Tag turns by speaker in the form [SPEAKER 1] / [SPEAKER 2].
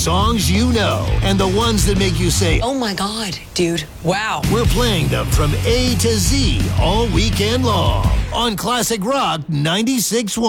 [SPEAKER 1] songs you know, and the ones that make you say,
[SPEAKER 2] "Oh my God, dude, wow."
[SPEAKER 1] We're playing them from A to Z all weekend long on Classic Rock 96.1.